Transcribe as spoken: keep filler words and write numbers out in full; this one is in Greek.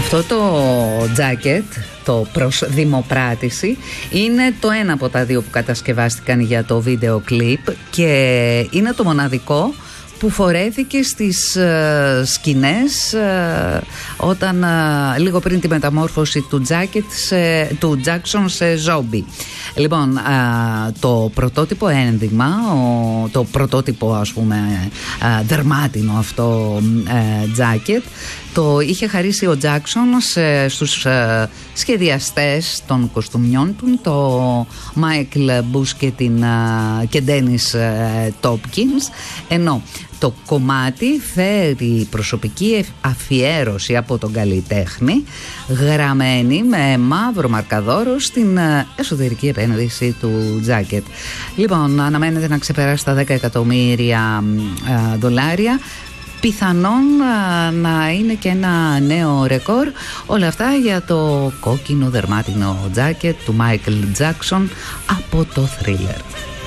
Αυτό το τζάκετ, το προς δημοπράτηση, είναι το ένα από τα δύο που κατασκευάστηκαν για το βίντεο κλιπ και είναι το μοναδικό που φορέθηκε στις uh, σκηνές uh, όταν uh, λίγο πριν τη μεταμόρφωση του, jacket σε, του Jackson σε ζόμπι. Λοιπόν, uh, το πρωτότυπο ένδυμα, ο, το πρωτότυπο ας πούμε uh, δερμάτινο αυτό τζάκετ, uh, το είχε χαρίσει ο Jackson σε, στους uh, σχεδιαστές των κοστούμιών του, το Michael Bush και, την, uh, και Dennis uh, Tompkins, ενώ το κομμάτι φέρει προσωπική αφιέρωση από τον καλλιτέχνη, γραμμένη με μαύρο μαρκαδόρο στην εσωτερική επένδυση του τζάκετ. Λοιπόν, αναμένεται να ξεπεράσει τα δέκα εκατομμύρια δολάρια. Πιθανόν να είναι και ένα νέο ρεκόρ. Όλα αυτά για το κόκκινο δερμάτινο τζάκετ του Michael Jackson από το Thriller.